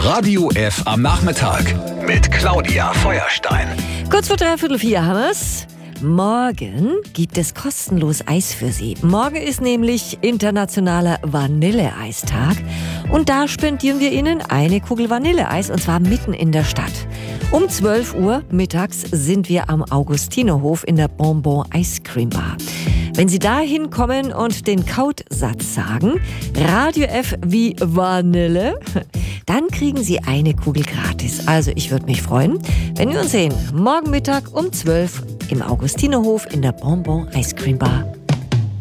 Radio F am Nachmittag mit Claudia Feuerstein. Kurz vor 3:45 haben wir's. Morgen gibt es kostenlos Eis für Sie. Morgen ist nämlich internationaler Vanilleeistag. Und da spendieren wir Ihnen eine Kugel Vanilleeis, und zwar mitten in der Stadt. Um 12 Uhr mittags sind wir am Augustinerhof in der Bonbon Ice Cream Bar. Wenn Sie da hinkommen und den Codesatz sagen, Radio F wie Vanille, dann kriegen Sie eine Kugel gratis. Also ich würde mich freuen, wenn wir uns sehen. Morgen Mittag um 12 im Augustinerhof in der Bonbon Ice Cream Bar.